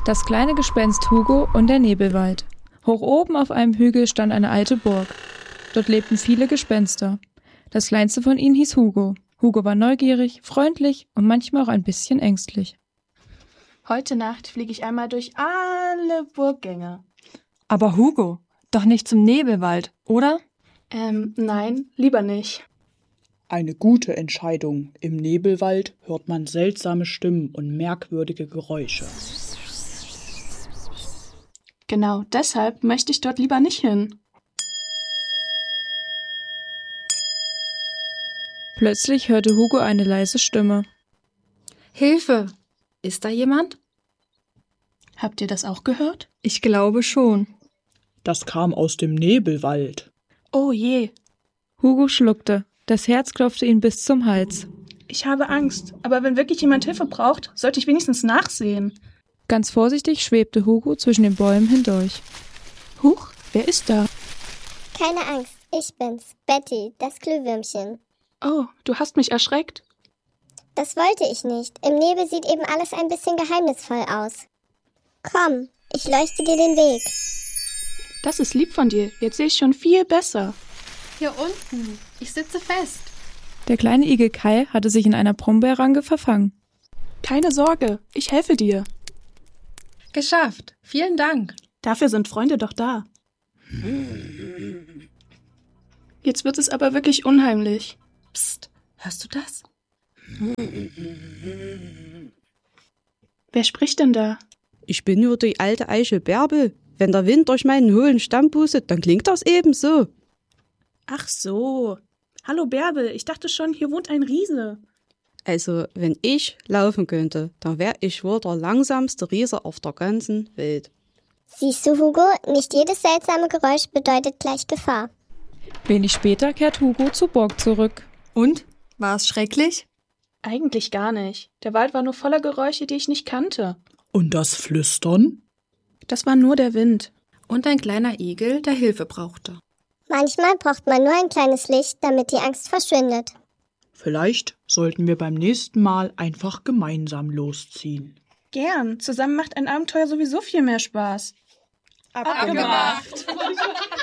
Das kleine Gespenst Hugo und der Nebelwald. Hoch oben auf einem Hügel stand eine alte Burg. Dort lebten viele Gespenster. Das kleinste von ihnen hieß Hugo. Hugo war neugierig, freundlich und manchmal auch ein bisschen ängstlich. Heute Nacht fliege ich einmal durch alle Burggänge. Aber Hugo, doch nicht zum Nebelwald, oder? Nein, lieber nicht. Eine gute Entscheidung. Im Nebelwald hört man seltsame Stimmen und merkwürdige Geräusche. Genau deshalb möchte ich dort lieber nicht hin. Plötzlich hörte Hugo eine leise Stimme. Hilfe! Ist da jemand? Habt ihr das auch gehört? Ich glaube schon. Das kam aus dem Nebelwald. Oh je, Hugo schluckte. Das Herz klopfte ihm bis zum Hals. ich habe Angst. Aber wenn wirklich jemand Hilfe braucht, sollte ich wenigstens nachsehen. Ganz vorsichtig schwebte Hugo zwischen den Bäumen hindurch. Huch, wer ist da? Keine Angst, ich bin's, Betty, das Glühwürmchen. Oh, du hast mich erschreckt. Das wollte ich nicht. Im Nebel sieht eben alles ein bisschen geheimnisvoll aus. Komm, ich leuchte dir den Weg. Das ist lieb von dir. Jetzt sehe ich schon viel besser. Hier unten. Ich sitze fest. Der kleine Igel Kai hatte sich in einer Brombeerranke verfangen. Keine Sorge, ich helfe dir. Geschafft. Vielen Dank. Dafür sind Freunde doch da. Jetzt wird es aber wirklich unheimlich. Psst, hörst du das? Wer spricht denn da? Ich bin nur die alte Eichel Bärbel. Wenn der Wind durch meinen hohlen Stamm pustet, dann klingt das eben so. Ach so. Hallo Bärbel, ich dachte schon, hier wohnt ein Riese. Also, wenn ich laufen könnte, dann wäre ich wohl der langsamste Riese auf der ganzen Welt. Siehst du, Hugo, nicht jedes seltsame Geräusch bedeutet gleich Gefahr. Wenig später kehrt Hugo zur Burg zurück. Und? War es schrecklich? Eigentlich gar nicht. Der Wald war nur voller Geräusche, die ich nicht kannte. Und das Flüstern? Das war nur der Wind. Und ein kleiner Igel, der Hilfe brauchte. Manchmal braucht man nur ein kleines Licht, damit die Angst verschwindet. Vielleicht sollten wir beim nächsten Mal einfach gemeinsam losziehen. Gern. Zusammen macht ein Abenteuer sowieso viel mehr Spaß. Abgemacht.